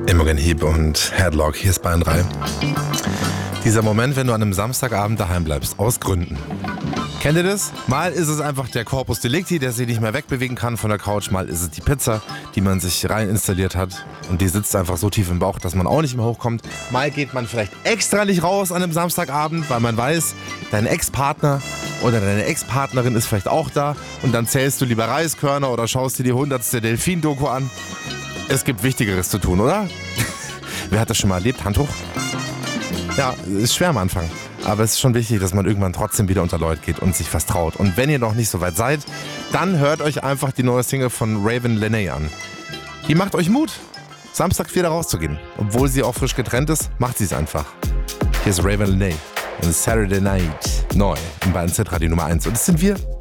Imogen Heap und Headlock, hier ist Bayern 3. Dieser Moment, wenn du an einem Samstagabend daheim bleibst, aus Gründen. Kennt ihr das? Mal ist es einfach der Corpus Delicti, der sich nicht mehr wegbewegen kann von der Couch. Mal ist es die Pizza, die man sich rein installiert hat. Und die sitzt einfach so tief im Bauch, dass man auch nicht mehr hochkommt. Mal geht man vielleicht extra nicht raus an einem Samstagabend, weil man weiß, dein Ex-Partner oder deine Ex-Partnerin ist vielleicht auch da. Und dann zählst du lieber Reiskörner oder schaust dir die 100. Delfin-Doku an. Es gibt Wichtigeres zu tun, oder? Wer hat das schon mal erlebt? Hand hoch? Ja, ist schwer am Anfang. Aber es ist schon wichtig, dass man irgendwann trotzdem wieder unter Leute geht und sich was traut. Und wenn ihr noch nicht so weit seid, dann hört euch einfach die neue Single von Raven Lenae an. Die macht euch Mut, Samstag wieder rauszugehen. Obwohl sie auch frisch getrennt ist, macht sie es einfach. Hier ist Raven Lenae und Saturday Night neu im Bayern Z Radio Nummer 1. Und das sind wir.